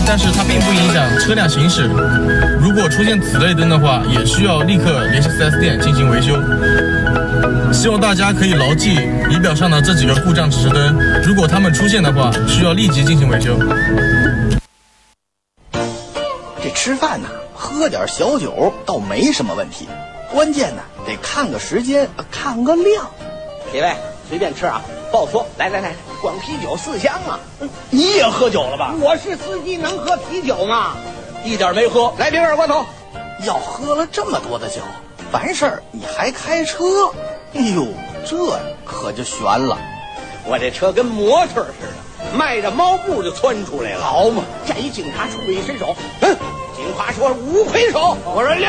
但是它并不影响车辆行驶。如果出现此类灯的话，也需要立刻联系 4S 店进行维修。希望大家可以牢记仪表上的这几个故障指示灯，如果它们出现的话，需要立即进行维修。 这吃饭呢，喝点小酒倒没什么问题，关键呢得看个时间，看个量。 几位随便吃啊，报错。来，光啤酒4箱啊！ 你也喝酒了吧？ 我是司机，能喝啤酒吗？一点没喝。来瓶二锅头。 要喝了这么多的酒，完事儿你还开车？哎呦，这可就悬了。 我这车跟模特似的，迈着猫步就窜出来了。 好嘛， 这一警察出一伸手，警察说5魁首，我说